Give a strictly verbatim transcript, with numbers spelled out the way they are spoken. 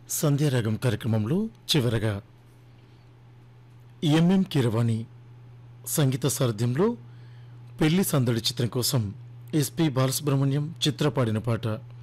సంధ్యారాగం కార్యక్రమంలో చివరగా ఎంఎం కీరవాణి సంగీత సారథ్యంలో పెళ్లి సందడి చిత్రం కోసం ఎస్పి బాలసుబ్రహ్మణ్యం చిత్ర పాడిన పాట.